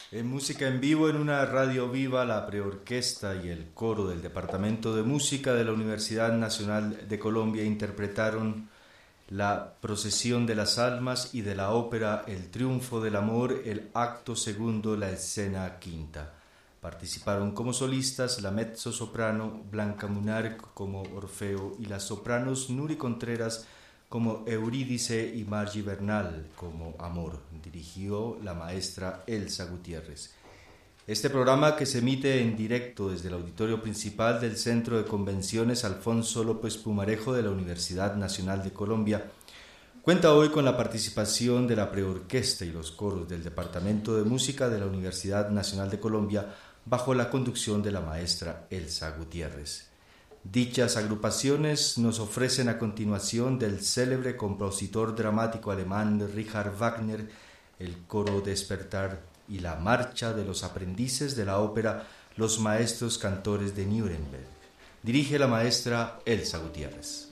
En música en vivo, en una radio viva, la preorquesta y el coro del Departamento de Música de la Universidad Nacional de Colombia interpretaron la Procesión de las Almas y de la ópera El Triunfo del Amor, el acto segundo, la escena quinta. Participaron como solistas la mezzosoprano Blanca Munark como Orfeo y las sopranos Nuri Contreras como Eurídice y Margie Bernal como Amor. Dirigió la maestra Elsa Gutiérrez. Este programa, que se emite en directo desde el auditorio principal del Centro de Convenciones Alfonso López Pumarejo de la Universidad Nacional de Colombia, cuenta hoy con la participación de la preorquesta y los coros del Departamento de Música de la Universidad Nacional de Colombia bajo la conducción de la maestra Elsa Gutiérrez. Dichas agrupaciones nos ofrecen a continuación del célebre compositor dramático alemán Richard Wagner el coro Despertar y la marcha de los aprendices de la ópera Los Maestros Cantores de Nuremberg. Dirige la maestra Elsa Gutiérrez.